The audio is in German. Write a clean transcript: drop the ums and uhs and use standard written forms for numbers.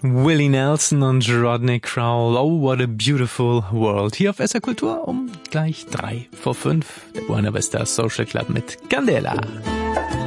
Willie Nelson und Rodney Crowell, Oh What a Beautiful World. Hier auf SR Kultur um gleich 3 vor 5. Der Buena Vista Social Club mit Candela.